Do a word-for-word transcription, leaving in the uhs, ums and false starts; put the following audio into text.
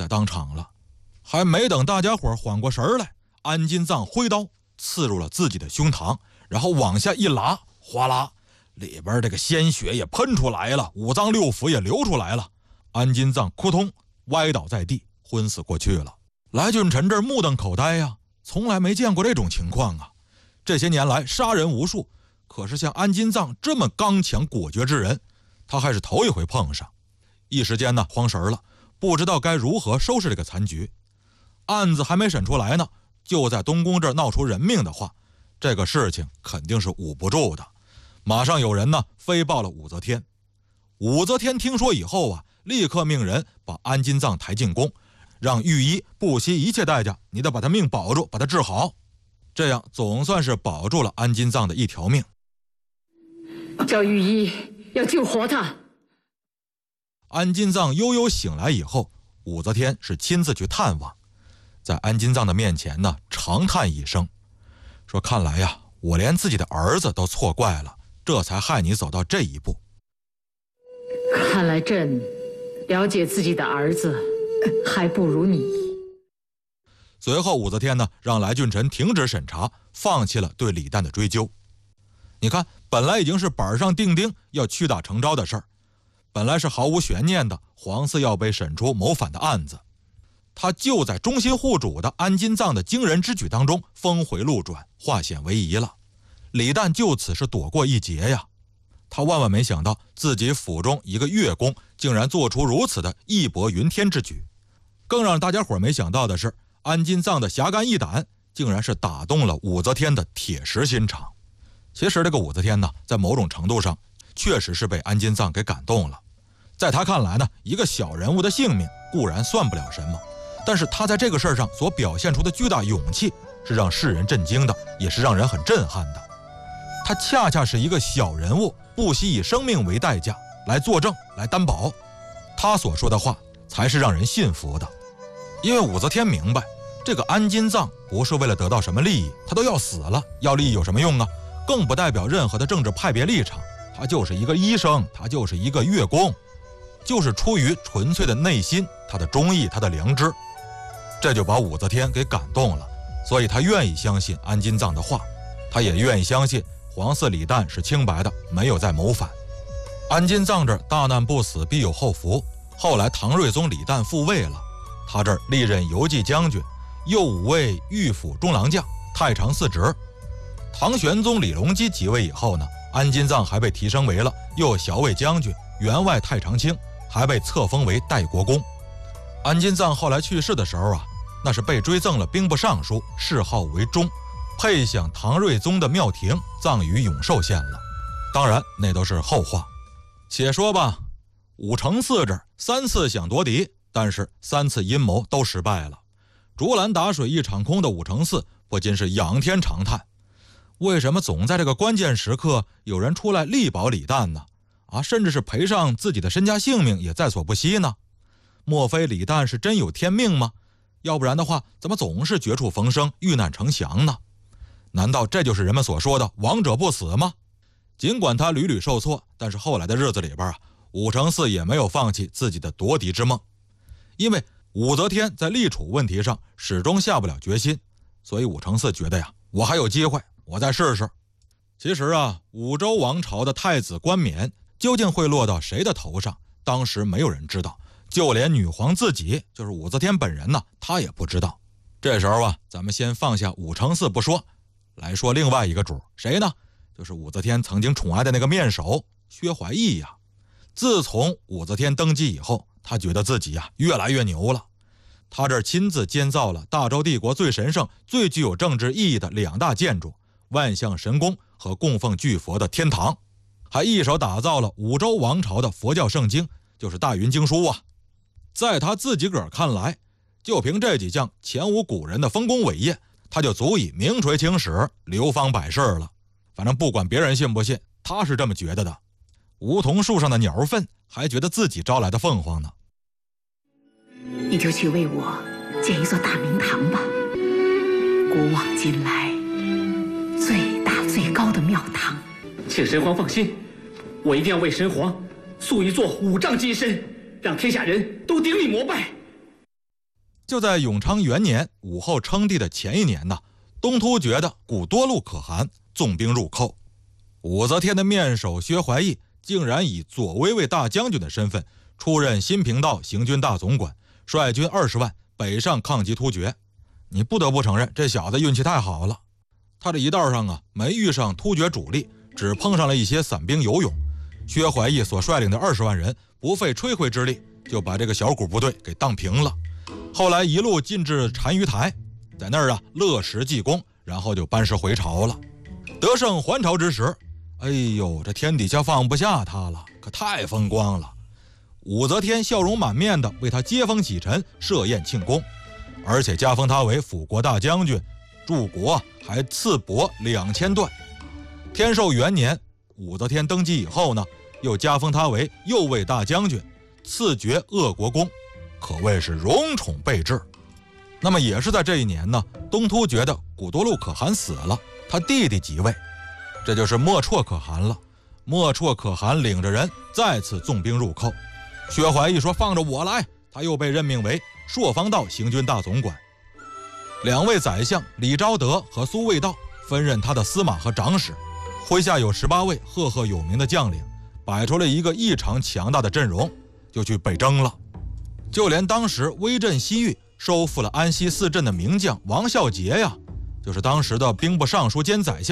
当场了。还没等大家伙缓过神来，安金藏挥刀刺入了自己的胸膛，然后往下一拉，哗啦，里边这个鲜血也喷出来了，五脏六腑也流出来了。安金藏扑通歪倒在地，昏死过去了。来俊臣这目瞪口呆呀、啊，从来没见过这种情况啊！这些年来杀人无数，可是像安金藏这么刚强果决之人，他还是头一回碰上。一时间呢，慌神了，不知道该如何收拾这个残局。案子还没审出来呢，就在东宫这儿闹出人命的话，这个事情肯定是捂不住的。马上有人呢飞报了武则天。武则天听说以后啊，立刻命人把安金藏抬进宫，让御医不惜一切代价，你得把他命保住，把他治好。这样总算是保住了安金藏的一条命。 叫御医要救活他。 安金藏悠悠醒来以后，武则天是亲自去探望，在安金藏的面前呢，长叹一声，说：“看来呀，我连自己的儿子都错怪了，这才害你走到这一步。 看来朕了解自己的儿子，还不如你。” 随后，武则天呢，让来俊臣停止审查，放弃了对李旦的追究。你看，本来已经是板上钉钉要屈打成招的事儿，本来是毫无悬念的皇嗣要被审出谋反的案子，他就在忠心护主的安金藏的惊人之举当中峰回路转，化险为夷了。李旦就此是躲过一劫呀！他万万没想到自己府中一个乐工竟然做出如此的义薄云天之举。更让大家伙没想到的是，安金藏的侠肝义胆竟然是打动了武则天的铁石心肠。其实这个武则天呢，在某种程度上确实是被安金藏给感动了。在他看来呢，一个小人物的性命固然算不了什么，但是他在这个事儿上所表现出的巨大勇气是让世人震惊的，也是让人很震撼的。他恰恰是一个小人物，不惜以生命为代价来作证，来担保，他所说的话才是让人信服的。因为武则天明白，这个安金藏不是为了得到什么利益，他都要死了，要利益有什么用啊？更不代表任何的政治派别立场，他就是一个医生，他就是一个乐工，就是出于纯粹的内心，他的忠义，他的良知，这就把武则天给感动了。所以他愿意相信安金藏的话，他也愿意相信皇嗣李旦是清白的，没有在谋反。安金藏这儿大难不死必有后福，后来唐睿宗李旦复位了，他这儿历任游骑将军，右武卫御府中郎将，太常寺职。唐玄宗李隆基即位以后呢，安金藏还被提升为了右校尉将军、员外太常卿，还被册封为代国公。安金藏后来去世的时候啊，那是被追赠了兵部尚书，谥号为忠，配享唐睿宗的庙庭，葬于永寿县了。当然那都是后话。且说吧，武承嗣这儿三次想夺嫡，但是三次阴谋都失败了，竹篮打水一场空的武承嗣不禁是仰天长叹，为什么总在这个关键时刻有人出来力保李旦呢？啊，甚至是赔上自己的身家性命也在所不惜呢？莫非李旦是真有天命吗？要不然的话，怎么总是绝处逢生，遇难成祥呢？难道这就是人们所说的亡者不死吗？尽管他屡屡受挫，但是后来的日子里边啊，武承嗣也没有放弃自己的夺嫡之梦。因为武则天在立储问题上始终下不了决心，所以武承嗣觉得呀，我还有机会，我再试试。其实啊，武周王朝的太子冠冕究竟会落到谁的头上，当时没有人知道，就连女皇自己，就是武则天本人呢，她也不知道。这时候啊，咱们先放下武承嗣不说，来说另外一个主，谁呢？就是武则天曾经宠爱的那个面首薛怀义呀。自从武则天登基以后，他觉得自己呀越来越牛了。他这儿亲自建造了大周帝国最神圣、最具有政治意义的两大建筑——万象神宫和供奉巨佛的天堂，还一手打造了武周王朝的佛教圣经，就是大云经书啊。在他自己个儿看来，就凭这几项前无古人的丰功伟业，他就足以名垂青史，流芳百世了。反正不管别人信不信，他是这么觉得的。梧桐树上的鸟粪还觉得自己招来的凤凰呢。 你就去为我建一座大明堂吧，古往今来最大最高的庙堂。 请神皇放心，我一定要为神皇塑一座五丈金身，让天下人都顶礼膜拜。 就在永昌元年武后称帝的前一年呢，东突厥的古多禄可汗纵兵入寇，武则天的面首薛怀义竟然以左威卫大将军的身份出任新平道行军大总管，率军二十万北上抗击突厥。你不得不承认，这小子运气太好了。他这一道上啊，没遇上突厥主力，只碰上了一些散兵游勇。薛怀义所率领的二十万人，不费吹灰之力，就把这个小股部队给荡平了。后来一路进至单于台，在那儿啊乐食济功，然后就班师回朝了。得胜还朝之时，哎呦，这天底下放不下他了，可太风光了。武则天笑容满面的为他接风洗尘，设宴庆功，而且加封他为辅国大将军，柱国还赐帛两千段。天寿元年，武则天登基以后呢，又加封他为右卫大将军，赐爵鄂国公，可谓是荣宠备至。那么也是在这一年呢，东突厥的古多禄可汗死了，他弟弟即位，这就是莫绰可汗了。莫绰可汗领着人再次纵兵入寇，薛怀义说放着我来，他又被任命为朔方道行军大总管。两位宰相李昭德和苏味道分任他的司马和长史，麾下有十八位赫赫有名的将领，摆出了一个异常强大的阵容，就去北征了。就连当时威震西域收复了安西四镇的名将王孝杰呀，就是当时的兵部尚书兼宰相